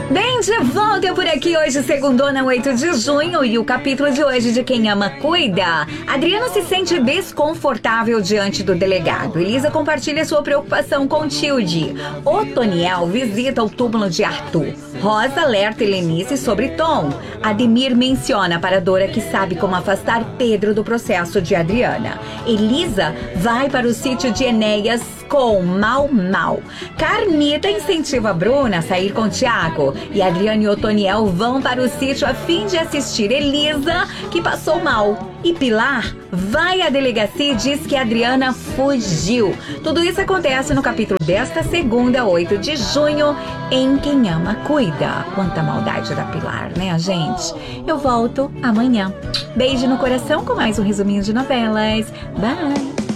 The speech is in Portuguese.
Bem, de volta por aqui hoje, segundona, 8 de junho, e o capítulo de hoje de Quem Ama Cuida. Adriana se sente desconfortável diante do delegado. Elisa compartilha sua preocupação com Tilde. Otoniel visita o túmulo de Arthur. Rosa alerta Helenice sobre Tom. Ademir menciona para Dora que sabe como afastar Pedro do processo de Adriana. Elisa vai para o sítio de Enéas com Mau. Carmita incentiva Bruna a sair com Tiago. E Adriana e Otoniel vão para o sítio a fim de assistir Elisa, que passou mal. E Pilar vai à delegacia e diz que Adriana fugiu. Tudo isso acontece no capítulo desta segunda, 8 de junho, em Quem Ama Cuida. Quanta maldade da Pilar, né, gente? Eu volto amanhã. Beijo no coração com mais um resuminho de novelas. Bye!